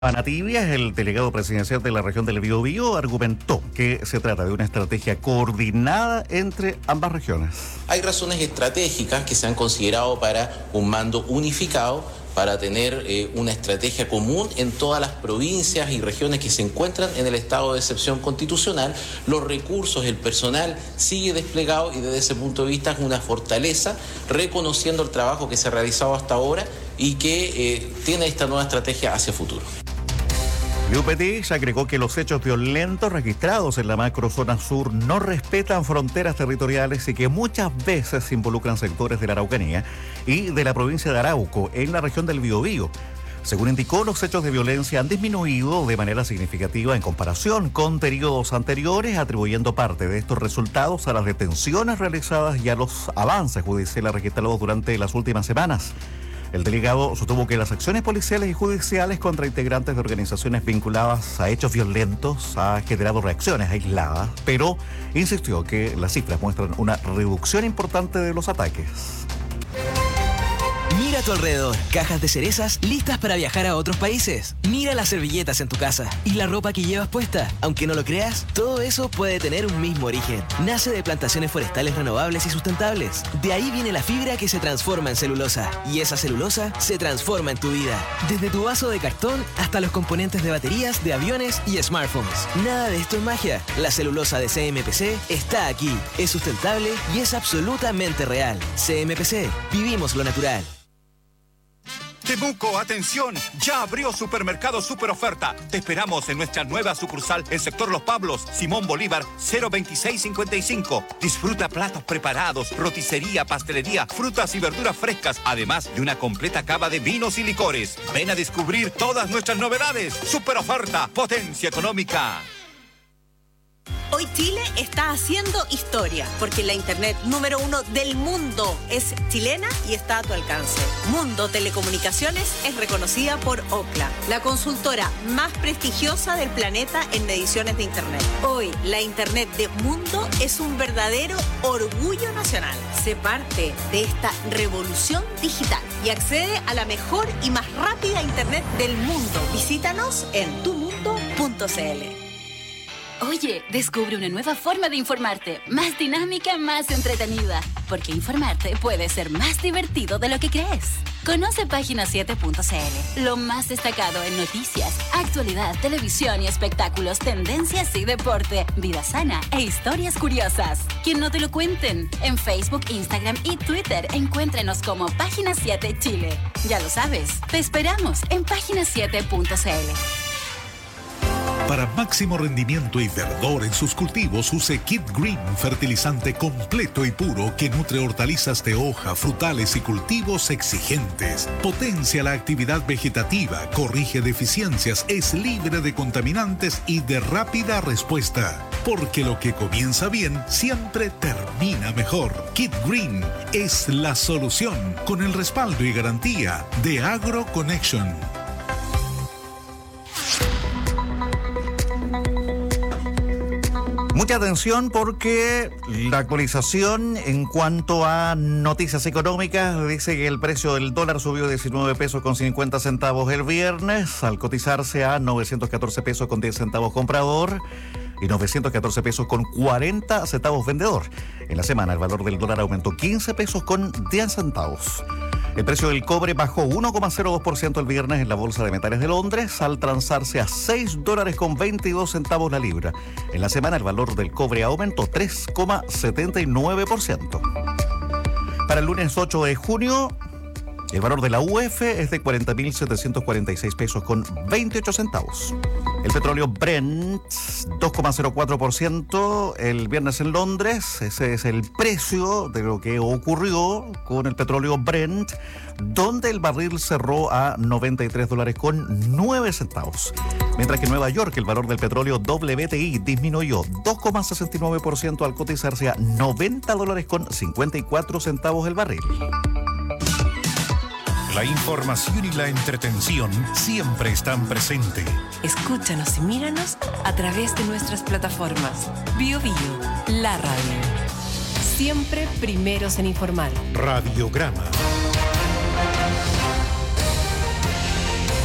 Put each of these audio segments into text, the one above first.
Ana Tibias, el delegado presidencial de la región del Biobío, argumentó que se trata de una estrategia coordinada entre ambas regiones. Hay razones estratégicas que se han considerado para un mando unificado, para tener una estrategia común en todas las provincias y regiones que se encuentran en el estado de excepción constitucional. Los recursos, el personal sigue desplegado y desde ese punto de vista es una fortaleza, reconociendo el trabajo que se ha realizado hasta ahora y que tiene esta nueva estrategia hacia futuro. Yupetit agregó que los hechos violentos registrados en la macrozona sur no respetan fronteras territoriales y que muchas veces involucran sectores de la Araucanía y de la provincia de Arauco, en la región del Biobío. Según indicó, los hechos de violencia han disminuido de manera significativa en comparación con periodos anteriores, atribuyendo parte de estos resultados a las detenciones realizadas y a los avances judiciales registrados durante las últimas semanas. El delegado sostuvo que las acciones policiales y judiciales contra integrantes de organizaciones vinculadas a hechos violentos ha generado reacciones aisladas, pero insistió que las cifras muestran una reducción importante de los ataques. Mira a tu alrededor, cajas de cerezas listas para viajar a otros países. Mira las servilletas en tu casa y la ropa que llevas puesta. Aunque no lo creas, todo eso puede tener un mismo origen. Nace de plantaciones forestales renovables y sustentables. De ahí viene la fibra que se transforma en celulosa. Y esa celulosa se transforma en tu vida. Desde tu vaso de cartón hasta los componentes de baterías, de aviones y smartphones. Nada de esto es magia. La celulosa de CMPC está aquí. Es sustentable y es absolutamente real. CMPC, vivimos lo natural. Temuco, atención, ya abrió Supermercado Super Oferta. Te esperamos en nuestra nueva sucursal en sector Los Pablos, Simón Bolívar, 02655. Disfruta platos preparados, roticería, pastelería, frutas y verduras frescas, además de una completa cava de vinos y licores. Ven a descubrir todas nuestras novedades. Super Oferta, potencia económica. Hoy Chile está haciendo historia, porque la internet número 1 del mundo es chilena y está a tu alcance. Mundo Telecomunicaciones es reconocida por Ookla, la consultora más prestigiosa del planeta en mediciones de internet. Hoy, la internet de Mundo es un verdadero orgullo nacional. Sé parte de esta revolución digital y accede a la mejor y más rápida internet del mundo. Visítanos en tumundo.cl. Oye, descubre una nueva forma de informarte, más dinámica, más entretenida, porque informarte puede ser más divertido de lo que crees. Conoce Página7.cl, lo más destacado en noticias, actualidad, televisión y espectáculos, tendencias y deporte, vida sana e historias curiosas. Que no te lo cuenten. En Facebook, Instagram y Twitter, encuéntrenos como Página 7 Chile. Ya lo sabes, te esperamos en Página7.cl. Para máximo rendimiento y verdor en sus cultivos, use Kid Green, fertilizante completo y puro que nutre hortalizas de hoja, frutales y cultivos exigentes. Potencia la actividad vegetativa, corrige deficiencias, es libre de contaminantes y de rápida respuesta. Porque lo que comienza bien siempre termina mejor. Kid Green es la solución, con el respaldo y garantía de AgroConnection. Mucha atención porque la actualización en cuanto a noticias económicas dice que el precio del dólar subió 19 pesos con 50 centavos el viernes al cotizarse a 914 pesos con 10 centavos comprador y 914 pesos con 40 centavos vendedor. En la semana el valor del dólar aumentó 15 pesos con 10 centavos. El precio del cobre bajó 1,02% el viernes en la Bolsa de Metales de Londres al transarse a $6 con 22 centavos la libra. En la semana el valor del cobre aumentó 3,79%. Para el lunes 8 de junio, el valor de la UF es de 40.746 pesos con 28 centavos. El petróleo Brent, 2,04% el viernes en Londres. Ese es el precio de lo que ocurrió con el petróleo Brent, donde el barril cerró a $93 con 9 centavos. Mientras que en Nueva York el valor del petróleo WTI disminuyó 2,69% al cotizarse a $90 con 54 centavos el barril. La información y la entretención siempre están presentes. Escúchanos y míranos a través de nuestras plataformas. Biobío, la radio. Siempre primeros en informar. Radiograma.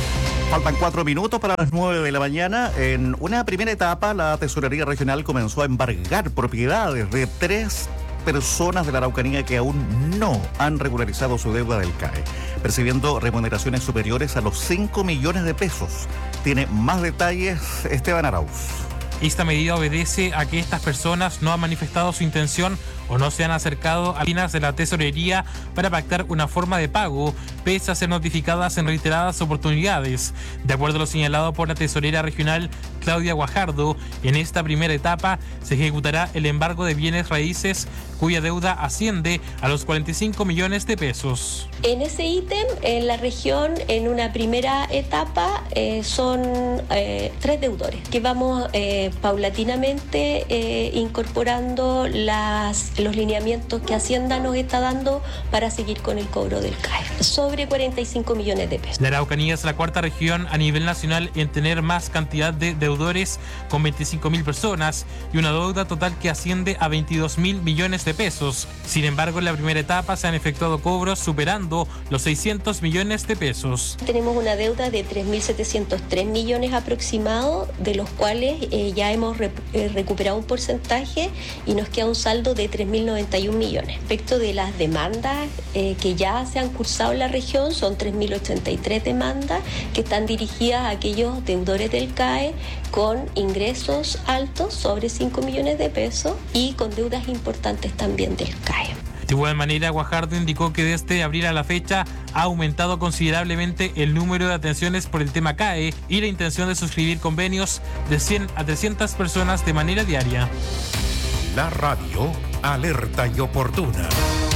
Faltan 4 minutos para las 9 de la mañana. En una primera etapa, la Tesorería Regional comenzó a embargar propiedades de 3 personas de la Araucanía que aún no han regularizado su deuda del CAE, percibiendo remuneraciones superiores a los 5 millones de pesos. Tiene más detalles Esteban Arauz. Esta medida obedece a que estas personas no han manifestado su intención o no se han acercado a líneas de la tesorería para pactar una forma de pago, pese a ser notificadas en reiteradas oportunidades. De acuerdo a lo señalado por la tesorera regional Claudia Guajardo, en esta primera etapa se ejecutará el embargo de bienes raíces cuya deuda asciende a los 45 millones de pesos. En ese ítem, en la región, en una primera etapa, son 3 deudores que vamos paulatinamente incorporando los lineamientos que Hacienda nos está dando para seguir con el cobro del CAE. Sobre 45 millones de pesos. La Araucanía es la 4ª región a nivel nacional en tener más cantidad de deudores, con 25.000 personas y una deuda total que asciende a 22.000 millones de pesos. Sin embargo, en la primera etapa se han efectuado cobros superando los 600 millones de pesos. Tenemos una deuda de 3.703 millones aproximado, de los cuales ya hemos recuperado un porcentaje y nos queda un saldo de 3.091 millones. Respecto de las demandas que ya se han cursado en la región, son 3.083 demandas que están dirigidas a aquellos deudores del CAE con ingresos altos, sobre 5 millones de pesos, y con deudas importantes también del CAE. De igual manera, Guajardo indicó que desde abril a la fecha ha aumentado considerablemente el número de atenciones por el tema CAE y la intención de suscribir convenios de 100 a 300 personas de manera diaria. La radio alerta y oportuna.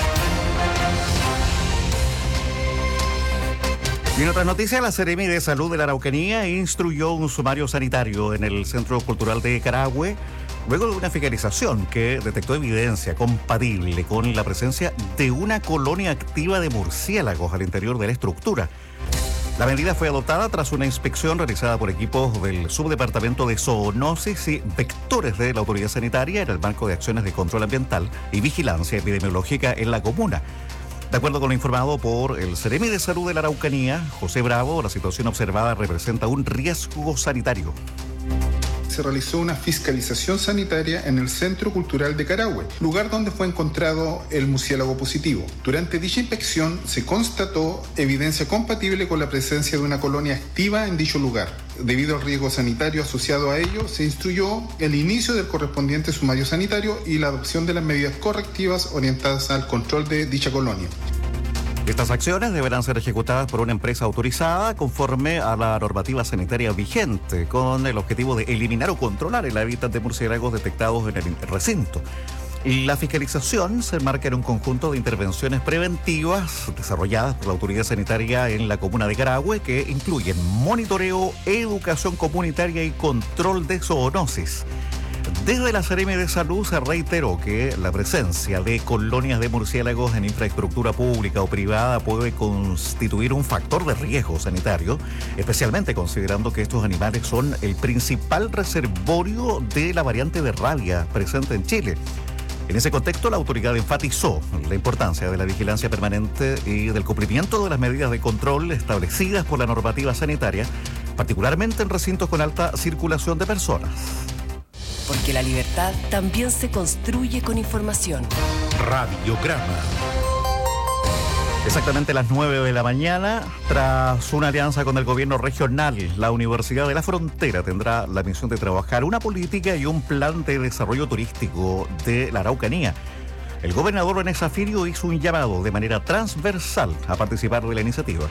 Y en otras noticias, la Seremi de Salud de la Araucanía instruyó un sumario sanitario en el Centro Cultural de Carahue, luego de una fiscalización que detectó evidencia compatible con la presencia de una colonia activa de murciélagos al interior de la estructura. La medida fue adoptada tras una inspección realizada por equipos del Subdepartamento de Zoonosis y Vectores de la Autoridad Sanitaria en el marco de acciones de control ambiental y vigilancia epidemiológica en la comuna. De acuerdo con lo informado por el Seremi de Salud de la Araucanía, José Bravo, la situación observada representa un riesgo sanitario. Se realizó una fiscalización sanitaria en el Centro Cultural de Carahue, lugar donde fue encontrado el murciélago positivo. Durante dicha inspección se constató evidencia compatible con la presencia de una colonia activa en dicho lugar. Debido al riesgo sanitario asociado a ello, se instruyó el inicio del correspondiente sumario sanitario y la adopción de las medidas correctivas orientadas al control de dicha colonia. Estas acciones deberán ser ejecutadas por una empresa autorizada conforme a la normativa sanitaria vigente, con el objetivo de eliminar o controlar el hábitat de murciélagos detectados en el recinto. Y la fiscalización se enmarca en un conjunto de intervenciones preventivas desarrolladas por la autoridad sanitaria en la comuna de Carahue, que incluyen monitoreo, educación comunitaria y control de zoonosis. Desde la Seremi de Salud se reiteró que la presencia de colonias de murciélagos en infraestructura pública o privada puede constituir un factor de riesgo sanitario, especialmente considerando que estos animales son el principal reservorio de la variante de rabia presente en Chile. En ese contexto, la autoridad enfatizó la importancia de la vigilancia permanente y del cumplimiento de las medidas de control establecidas por la normativa sanitaria, particularmente en recintos con alta circulación de personas. Porque la libertad también se construye con información. Radiograma. Exactamente las 9 de la mañana, tras una alianza con el gobierno regional, la Universidad de la Frontera tendrá la misión de trabajar una política y un plan de desarrollo turístico de la Araucanía. El gobernador René Zafirio hizo un llamado de manera transversal a participar de la iniciativa.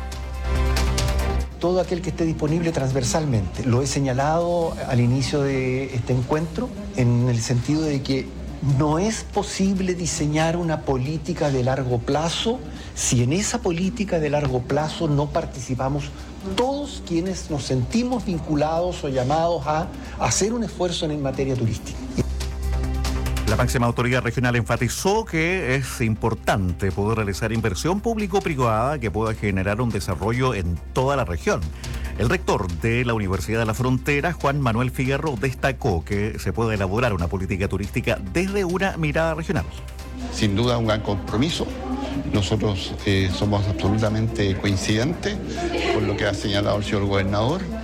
Todo aquel que esté disponible transversalmente. Lo he señalado al inicio de este encuentro en el sentido de que no es posible diseñar una política de largo plazo si en esa política de largo plazo no participamos todos quienes nos sentimos vinculados o llamados a hacer un esfuerzo en materia turística. La máxima autoridad regional enfatizó que es importante poder realizar inversión público-privada que pueda generar un desarrollo en toda la región. El rector de la Universidad de la Frontera, Juan Manuel Figuerro, destacó que se puede elaborar una política turística desde una mirada regional. Sin duda un gran compromiso Nosotros somos absolutamente coincidentes con lo que ha señalado el señor gobernador.